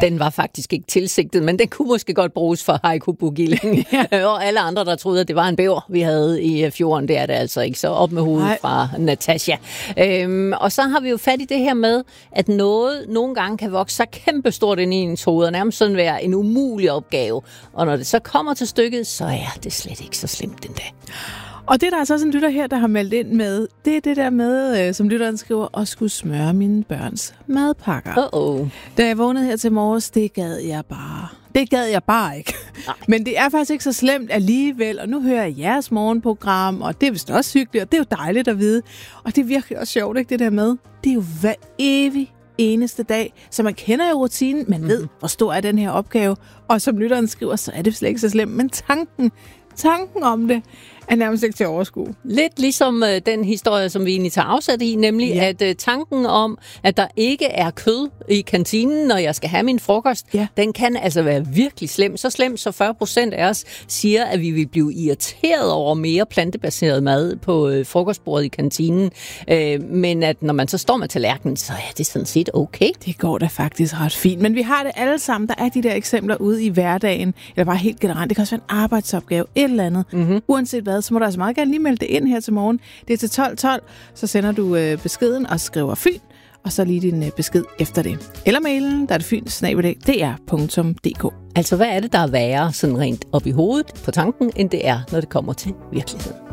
Den var faktisk ikke tilsigtet, men den kunne måske godt bruges for haiku-bugilling. Og alle andre, der troede, at det var en bæver, vi havde i fjorden, det er det altså ikke. Så op med hovedet fra Natasha. Og så har vi jo fat i det her med, at noget nogle gange kan vokse så kæmpestort ind i ens hoved, og nærmest sådan være en umulig opgave. Og når det så kommer til stykket, så er det slet ikke så slemt den dag. Og det, der er så sådan en lytter her, der har meldt ind med, det er det der med, som lytteren skriver, at skulle smøre mine børns madpakker. Da jeg vågnede her til morges, det gad jeg bare ikke. Nej. Men det er faktisk ikke så slemt alligevel, og nu hører jeg jeres morgenprogram, og det er vist også hyggeligt, og det er jo dejligt at vide. Og det er virkelig også sjovt, ikke, det der med. Det er jo hver evig eneste dag, så man kender jo rutinen, man ved, hvor stor er den her opgave, og som lytteren skriver, så er det slet ikke så slemt, men tanken om det er nærmest ikke til at overskue. Lidt ligesom den historie, som vi egentlig tager afsat i, nemlig at tanken om, at der ikke er kød i kantinen, når jeg skal have min frokost, den kan altså være virkelig slem. Så slem, så 40% af os siger, at vi vil blive irriteret over mere plantebaseret mad på frokostbordet i kantinen. Men at når man så står med tallerkenen, så er det sådan set okay. Det går da faktisk ret fint. Men vi har det alle sammen. Der er de der eksempler ude i hverdagen, eller bare helt generelt. Det kan også være en arbejdsopgave, et eller andet. Uanset hvad, så må du altså meget gerne lige melde det ind her til morgen. Det er til 12.12, så sender du beskeden og skriver Fyn, og så lige din besked efter det. Eller mailen, der er det fyn@dr.dk. Altså, hvad er det, der er værre sådan rent op i hovedet på tanken, end det er, når det kommer til virkeligheden?